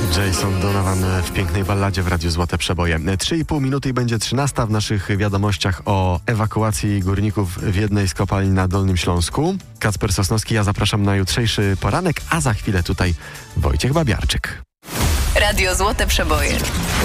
Jason Donovan w pięknej balladzie w Radiu Złote Przeboje. 3,5 minuty i będzie 13 w naszych wiadomościach o ewakuacji górników w jednej z kopalni na Dolnym Śląsku. Kacper Sosnowski, ja zapraszam na jutrzejszy poranek, a za chwilę tutaj Wojciech Babiarczyk. Radio Złote Przeboje.